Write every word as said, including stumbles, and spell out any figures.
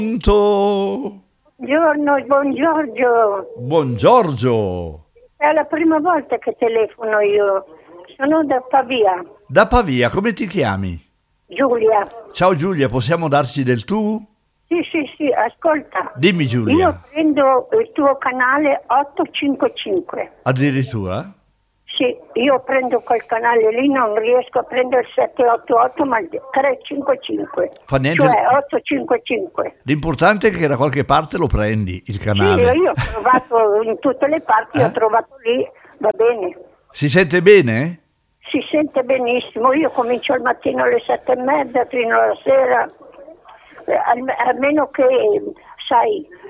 Pronto? Buongiorno, buongiorno. Buon Giorgio. È la prima volta che telefono io. Sono da Pavia. Da Pavia, come ti chiami? Giulia. Ciao Giulia, possiamo darci del tu? Sì, sì, sì, ascolta. Dimmi Giulia. Io prendo il tuo canale ottocentocinquantacinque. Addirittura? Sì, io prendo quel canale lì, non riesco a prendere il settecentottantotto, ma il trecentocinquantacinque. Fa niente. Cioè ottocentocinquantacinque. L'importante è che da qualche parte lo prendi, il Sì, canale. io ho trovato in tutte le parti, Eh? ho trovato lì, va bene. Si sente bene? Si sente benissimo, io comincio al mattino alle sette e mezza fino alla sera, eh, al- almeno che, sai,